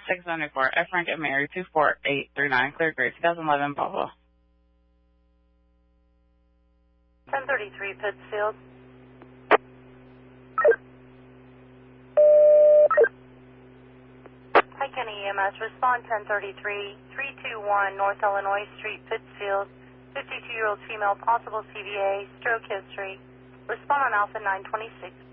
674 F. Frank and Mary 24839 Clear Grade 2011 Buffalo. 1033 Pittsfield. Hi, Kenny EMS. Respond 1033 321 North Illinois Street, Pittsfield. 52-year-old female, possible CVA, stroke history. Respond on Alpha 926.